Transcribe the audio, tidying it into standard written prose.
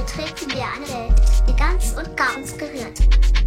betreten wir eine Welt, die ganz und gar uns gehört.